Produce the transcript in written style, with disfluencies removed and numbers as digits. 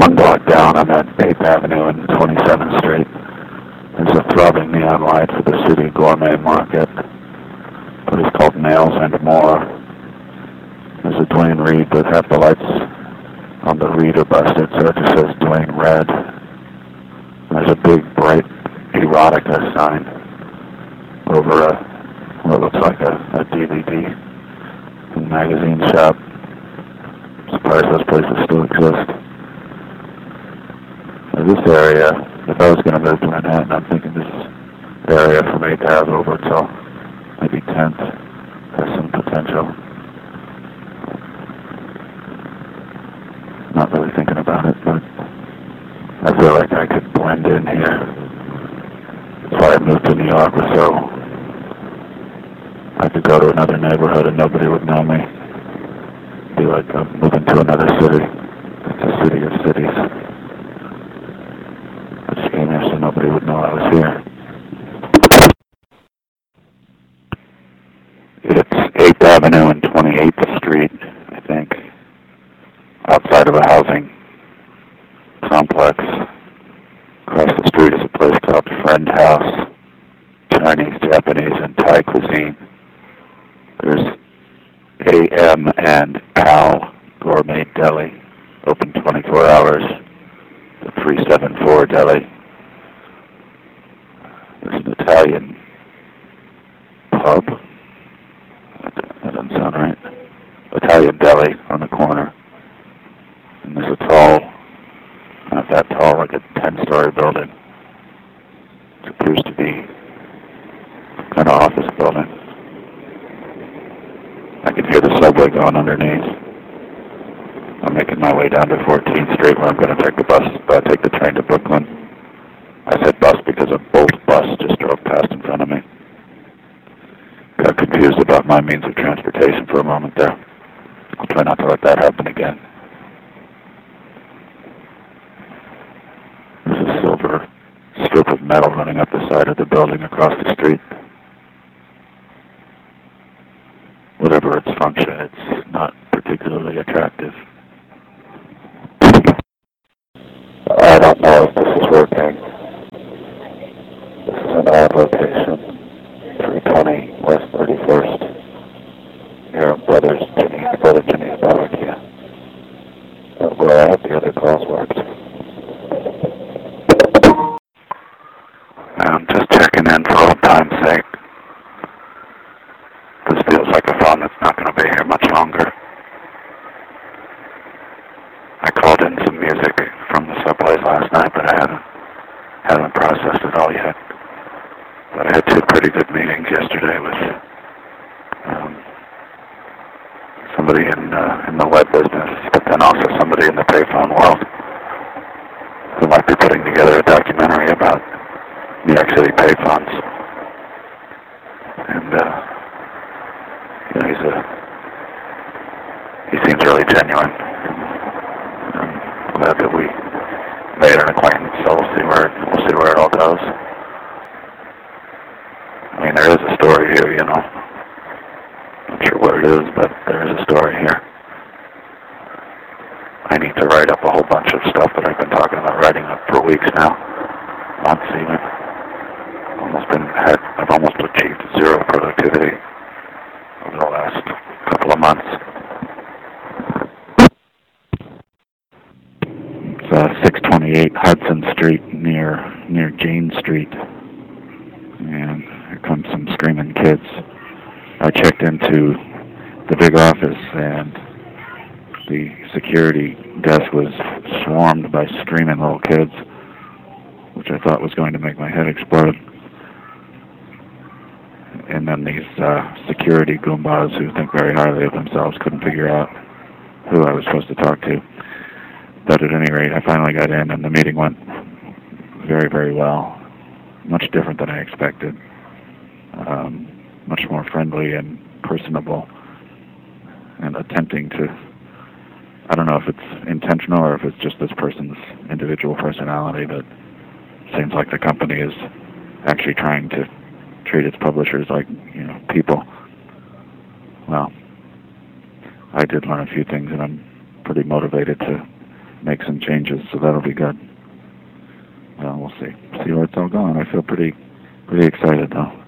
One block down, I'm at 8th Avenue and 27th Street. There's a throbbing neon light for the City Gourmet Market. But it's called Nails and More. There's a Dwayne Reed, but half the lights on the Reed are busted, so it just says Dwayne Red. There's a big, bright erotica sign over what looks like a DVD magazine shop. Surprised those places still exist. Now this area, if I was going to move to Manhattan, I'm thinking this area from 8th Ave over till maybe 10th has some potential. Not really thinking about it, but I feel like I could blend in here. If I had moved to New York or so, I could go to another neighborhood and nobody would know me. It'd be like moving to another city. It's a city of cities. I just came here so nobody would know I was here. It's 8th Avenue and 28th Street, I think, outside of a housing complex. Across the street is a place called Friend House, Chinese, Japanese, and Thai cuisine. There's A.M. and Al Gourmet Deli, open 24 hours. The 374 Deli. There's an Italian pub. That doesn't sound right. Italian deli on the corner. And there's a tall, not that tall, like a 10-story building. It appears to be kind of office building. I can hear the subway going underneath. I'm making my way down to 14th Street where I'm going to take the train to Brooklyn. I said bus because a Bolt bus just drove past in front of me. Got confused about my means of transportation for a moment there. I'll try not to let that happen again. There's a silver strip of metal running up the side of the building across the street. Whatever its function, it's not particularly attractive. I don't know if this is working. This is an odd location. 320 West 31st. Here at Brother Jimmy's Barbecue. Well, I hope the other calls worked. I'm just checking in for old time's sake. This feels like a phone that's not going to be here much longer. I called in some music from the subways last night, but I haven't processed it all yet. But I had two pretty good meetings yesterday with somebody in the web business, but then also somebody in the payphone world who might be putting together a documentary about New York City payphones. And he seems really genuine. I'm glad that we made an acquaintance, so we'll see where it all goes. I mean, there is a story here, you know. Not sure what it is, but there is a story here. I need to write up a whole bunch of stuff that I've been talking about writing up for weeks now. Months even. I've almost achieved zero productivity over the last couple of months. It's 628 Hudson Street near Jane Street. And here come some screaming kids. I checked into the big office and the security desk was swarmed by screaming little kids, which I thought was going to make my head explode. And then these security goombas who think very highly of themselves couldn't figure out who I was supposed to talk to. But at any rate, I finally got in and the meeting went very, very well. Much different than I expected. Much more friendly and personable and attempting to, I don't know if it's intentional or if it's just this person's individual personality, but it seems like the company is actually trying to treat its publishers like, people. Well, I did learn a few things and I'm pretty motivated to make some changes, so that'll be good. Well, we'll see where it's all going. I feel pretty excited though.